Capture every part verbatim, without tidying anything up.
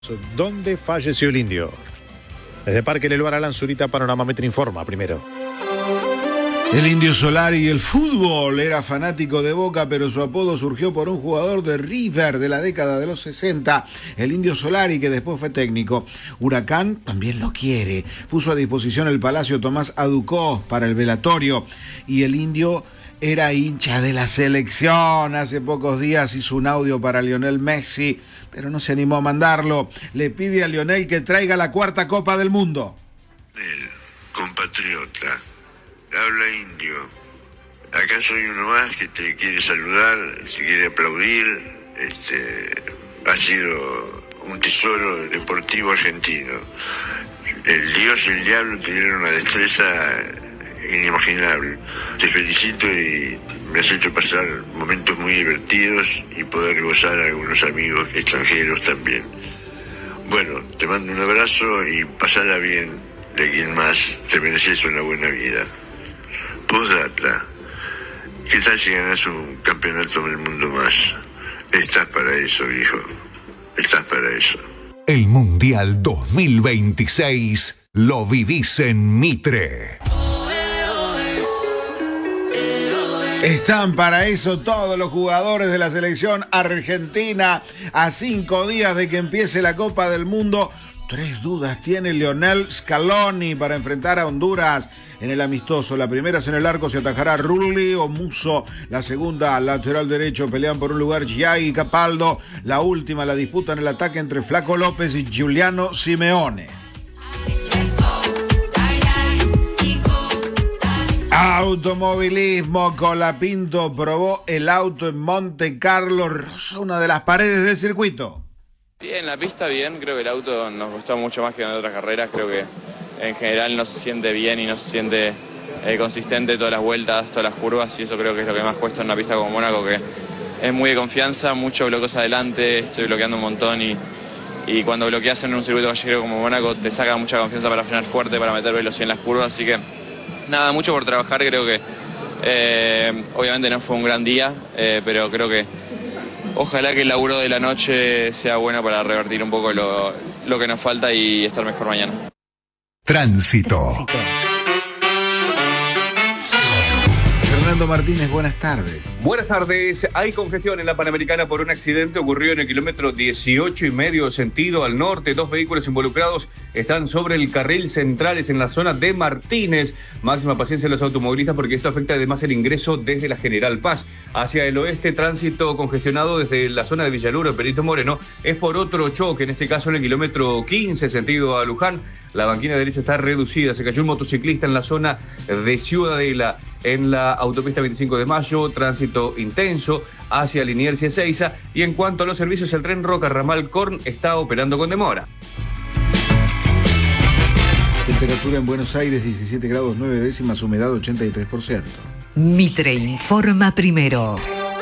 ¿Dónde falleció el indio? Desde Parque El Lugar, Alan Zurita, Panorámetro informa primero. El Indio Solari y el fútbol. Era fanático de Boca, pero su apodo surgió por un jugador de River de la década de los sesenta, el Indio Solari, que después fue técnico. Huracán también lo quiere. Puso a disposición el Palacio Tomás Aducó para el velatorio. Y el Indio era hincha de la selección. Hace pocos días hizo un audio para Lionel Messi, pero no se animó a mandarlo. Le pide a Lionel que traiga la cuarta Copa del Mundo. El compatriota, habla Indio. Acá soy uno más que te quiere saludar, te quiere aplaudir. Este, ha sido un tesoro deportivo argentino. El Dios y el diablo tuvieron una destreza inimaginable. Te felicito y me has hecho pasar momentos muy divertidos y poder gozar a algunos amigos extranjeros también. Bueno, te mando un abrazo y pasala bien de quien más, te mereces una buena vida. Postdata, ¿qué tal si ganas un campeonato del mundo más? Estás para eso, viejo. Estás para eso. El Mundial dos mil veintiséis lo vivís en Mitre. Están para eso todos los jugadores de la selección argentina a cinco días de que empiece la Copa del Mundo. Tres dudas tiene Lionel Scaloni para enfrentar a Honduras en el amistoso. La primera es en el arco, se atajará Rulli o Musso. La segunda, lateral derecho, pelean por un lugar Giai y Capaldo. La última, la disputa en el ataque entre Flaco López y Giuliano Simeone. Automovilismo. Colapinto probó el auto en Monte Carlo, rozó una de las paredes del circuito. Bien, la pista bien, creo que el auto nos gustó mucho más que en otras carreras, creo que en general no se siente bien y no se siente eh, consistente todas las vueltas, todas las curvas, y eso creo que es lo que más cuesta en una pista como Mónaco, que es muy de confianza, mucho bloqueos adelante, estoy bloqueando un montón y, y cuando bloqueas en un circuito callejero como Mónaco te saca mucha confianza para frenar fuerte, para meter velocidad en las curvas, así que nada, mucho por trabajar, creo que eh, obviamente no fue un gran día, eh, pero creo que ojalá que el laburo de la noche sea bueno para revertir un poco lo, lo que nos falta y estar mejor mañana. Tránsito. Tránsito. Fernando Martínez, buenas tardes. Buenas tardes. Hay congestión en la Panamericana por un accidente ocurrido en el kilómetro dieciocho y medio sentido al norte. Dos vehículos involucrados están sobre el carril centrales en la zona de Martínez. Máxima paciencia a los automovilistas porque esto afecta además el ingreso desde la General Paz. Hacia el oeste, tránsito congestionado desde la zona de Villaluro, Perito Moreno. Es por otro choque, en este caso en el kilómetro quince sentido a Luján. La banquina derecha está reducida. Se cayó un motociclista en la zona de Ciudadela. En la autopista veinticinco de mayo, tránsito intenso hacia Liniers y Ezeiza. Y en cuanto a los servicios, el tren Roca Ramal Corn está operando con demora. Temperatura en Buenos Aires, diecisiete grados nueve décimas, humedad ochenta y tres por ciento. Mitre informa primero.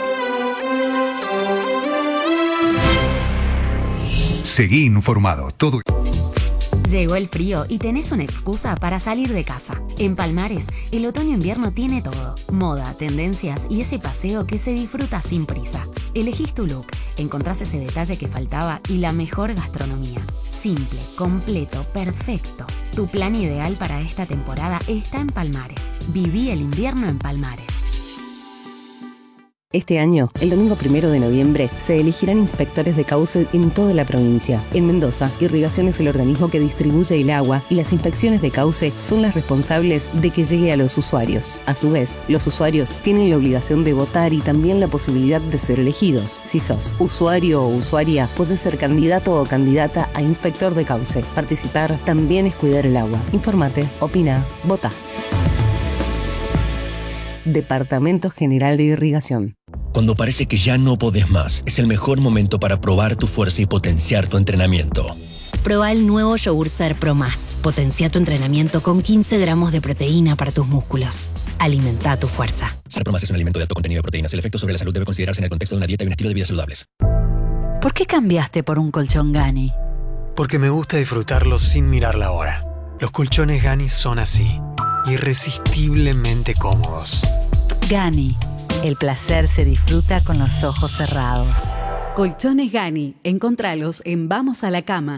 Seguí informado. Todo. Llegó el frío y tenés una excusa para salir de casa. En Palmares, el otoño-invierno tiene todo. Moda, tendencias y ese paseo que se disfruta sin prisa. Elegís tu look, encontrás ese detalle que faltaba y la mejor gastronomía. Simple, completo, perfecto. Tu plan ideal para esta temporada está en Palmares. Viví el invierno en Palmares. Este año, el domingo primero de noviembre, se elegirán inspectores de cauce en toda la provincia. En Mendoza, Irrigación es el organismo que distribuye el agua y las inspecciones de cauce son las responsables de que llegue a los usuarios. A su vez, los usuarios tienen la obligación de votar y también la posibilidad de ser elegidos. Si sos usuario o usuaria, podés ser candidato o candidata a inspector de cauce. Participar también es cuidar el agua. Infórmate, opina, vota. Departamento General de Irrigación. Cuando parece que ya no podés más, es el mejor momento para probar tu fuerza y potenciar tu entrenamiento. Proba el nuevo yogur Ser Pro Más. Potencia tu entrenamiento con quince gramos de proteína para tus músculos. Alimenta tu fuerza. Ser Pro Más es un alimento de alto contenido de proteínas. El efecto sobre la salud debe considerarse en el contexto de una dieta y un estilo de vida saludables. ¿Por qué cambiaste por un colchón Gani? Porque me gusta disfrutarlos sin mirar la hora. Los colchones Gani son así, irresistiblemente cómodos. Gani. El placer se disfruta con los ojos cerrados. Colchones Gani. Encontralos en Vamos a la Cama.